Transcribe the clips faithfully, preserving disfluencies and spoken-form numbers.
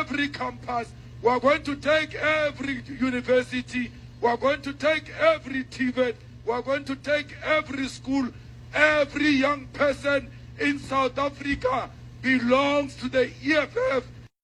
every campus. We are going to take every university. We are going to take every T V E T. We are going to take every school. Every young person in South Africa belongs to the E F F.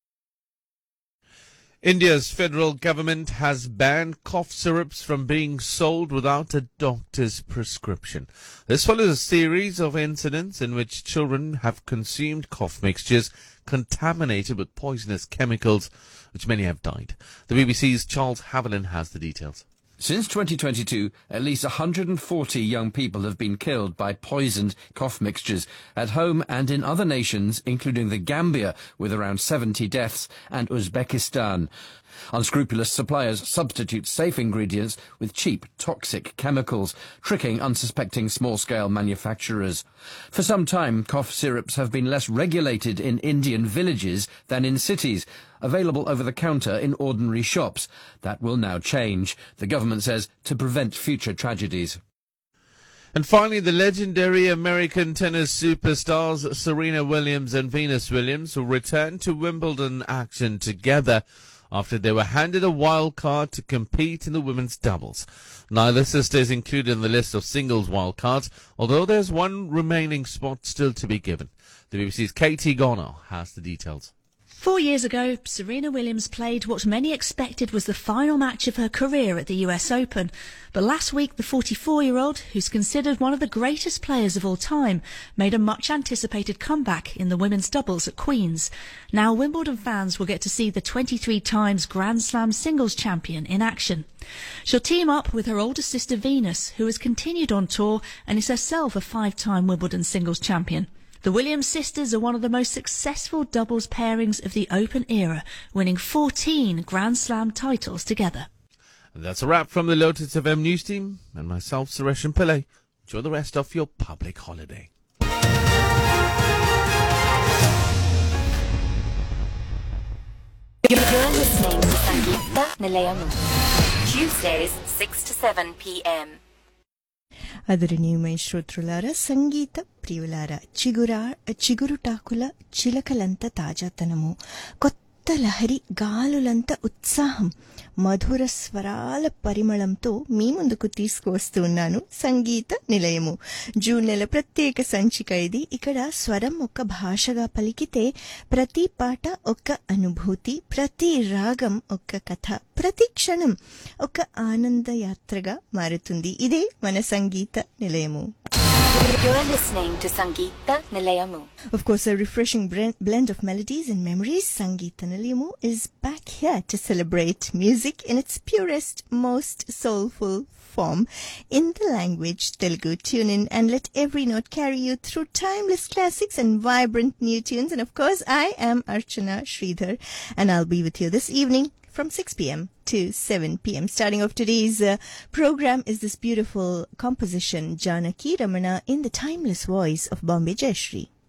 India's federal government has banned cough syrups from being sold without a doctor's prescription. This follows a series of incidents in which children have consumed cough mixtures contaminated with poisonous chemicals, which many have died. The B B C's Charles Haviland has the details. Since twenty twenty-two, at least one hundred forty young people have been killed by poisoned cough mixtures at home and in other nations, including the Gambia, with around seventy deaths, and Uzbekistan. Unscrupulous suppliers substitute safe ingredients with cheap, toxic chemicals, tricking unsuspecting small-scale manufacturers. For some time, cough syrups have been less regulated in Indian villages than in cities, available over the counter in ordinary shops. That will now change, the government says, to prevent future tragedies. And finally, the legendary American tennis superstars Serena Williams and Venus Williams will return to Wimbledon action together after they were handed a wild card to compete in the women's doubles. Neither sister is included in the list of singles wildcards, although there's one remaining spot still to be given. The B B C's Katie Garner has the details. Four years ago, Serena Williams played what many expected was the final match of her career at the U S Open. But last week, the forty-four-year-old, who's considered one of the greatest players of all time, made a much-anticipated comeback in the women's doubles at Queen's. Now Wimbledon fans will get to see the twenty-three times Grand Slam singles champion in action. She'll team up with her older sister Venus, who has continued on tour and is herself a five-time Wimbledon singles champion. The Williams sisters are one of the most successful doubles pairings of the Open era, winning fourteen Grand Slam titles together. And that's a wrap from the Lotus F M news team and myself, Suresh Pillai. Enjoy the rest of your public holiday. You're listening to Sangeeta Nilayamu, Tuesdays six to seven p m ఆదరణీయమైన శ్రోతృలారా, సంగీత ప్రియులారా, చిగురా చిగురుటాకుల చిలకలంత తాజాతనము, కొత్త లహరి గాలులంత ఉత్సాహం, మధుర స్వరాల పరిమళంతో మీ ముందుకు తీసుకువస్తూ ఉన్నాను సంగీత నిలయము. June నెల ప్రత్యేక సంచిక ఇది. ఇక్కడ స్వరం ఒక భాషగా పలికితే ప్రతి పాట ఒక అనుభూతి, ప్రతి రాగం ఒక కథ, ప్రతి క్షణం ఒక ఆనందయాత్రగా మారుతుంది. ఇదే మన సంగీత నిలయము. You're listening to Sangeeta Nilayamu. Of course, a refreshing blend of melodies and memories. Sangeeta Nilayamu is back here to celebrate music in its purest, most soulful form in the language Telugu. Tune in and let every note carry you through timeless classics and vibrant new tunes. And of course, I am Archana Sridhar, and I'll be with you this evening from six p m to seven p m Starting off today's uh, program is this beautiful composition, Janaki Ramana, in the timeless voice of Bombay Jayashree.